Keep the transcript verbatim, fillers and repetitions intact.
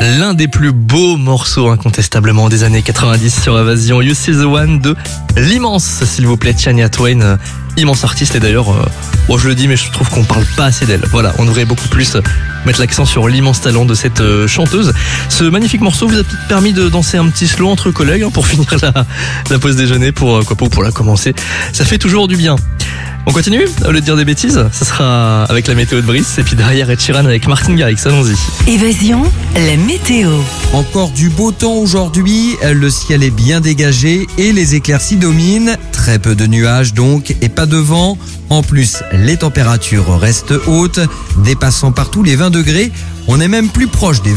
L'un des plus beaux morceaux incontestablement des années quatre-vingt-dix sur Évasion, You See the One de l'immense, s'il vous plaît, Shania Twain, euh, immense artiste. Et d'ailleurs, euh, bon, je le dis, mais je trouve qu'on parle pas assez d'elle. Voilà, on devrait beaucoup plus mettre l'accent sur l'immense talent de cette euh, chanteuse. Ce magnifique morceau vous a peut-être permis de danser un petit slow entre collègues hein, pour finir la, la pause déjeuner, pour euh, quoi pas, pour la commencer. Ça fait toujours du bien. On continue, au lieu de dire des bêtises, ça sera avec la météo de Brice, et puis derrière Ed Sheeran avec Martin Garrix, allons-y. Évasion, la météo. Encore du beau temps aujourd'hui, le ciel est bien dégagé et les éclaircies dominent. Très peu de nuages donc et pas de vent. En plus, les températures restent hautes, dépassant partout les vingt degrés. On est même plus proche des